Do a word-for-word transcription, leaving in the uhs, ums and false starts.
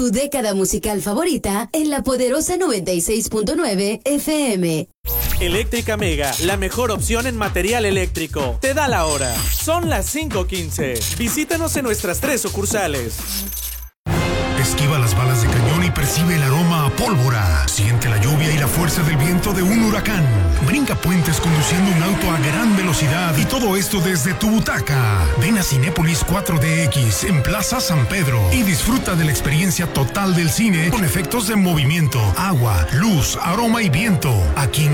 tu década musical favorita en la poderosa noventa y seis punto nueve F M. Eléctrica Mega, la mejor opción en material eléctrico. Te da la hora. Son las cinco quince. Visítanos en nuestras tres sucursales. Esquiva las balas de cañón y percibe el aroma a pólvora. Siente la lluvia y la fuerza del viento de un huracán. Brinca puentes conduciendo un auto a gran velocidad y todo esto desde tu butaca. Ven a Cinépolis cuatro D X en Plaza San Pedro y disfruta de la experiencia total del cine con efectos de movimiento, agua, luz, aroma y viento. Aquí